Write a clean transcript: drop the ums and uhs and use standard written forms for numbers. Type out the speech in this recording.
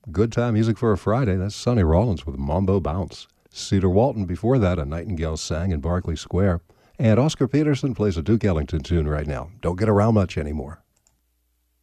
Good time music for a Friday. That's Sonny Rollins with Mambo Bounce. Cedar Walton before that, A Nightingale Sang in Berkeley Square. And Oscar Peterson plays a Duke Ellington tune right now. Don't get around much anymore.